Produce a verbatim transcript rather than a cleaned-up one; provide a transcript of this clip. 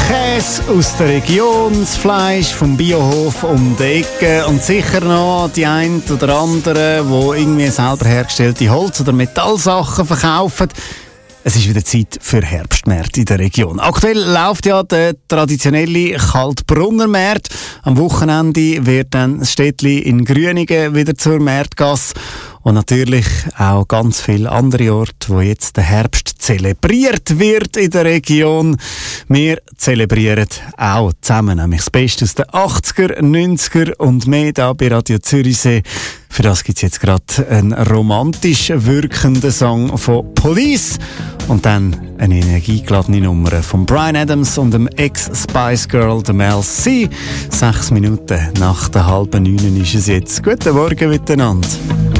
Käse aus der Region, das Fleisch vom Biohof um die Ecke und sicher noch die ein oder anderen, die irgendwie selber hergestellte Holz- oder Metallsachen verkaufen. Es ist wieder Zeit für Herbstmärkte in der Region. Aktuell läuft ja der traditionelle Kaltbrunnermarkt. Am Wochenende wird dann das Städtli in Grünigen wieder zur Märtgasse. Und natürlich auch ganz viele andere Orte, wo jetzt der Herbst zelebriert wird in der Region. Wir zelebrieren auch zusammen, nämlich das Beste aus den achtziger, neunziger und mehr da bei Radio Zürichsee. Für das gibt es jetzt gerade einen romantisch wirkenden Song von Police und dann eine energiegeladene Nummer von Bryan Adams und dem Ex-Spice Girl, dem Mel C. Sechs Minuten nach der halben neun ist es jetzt. Guten Morgen miteinander.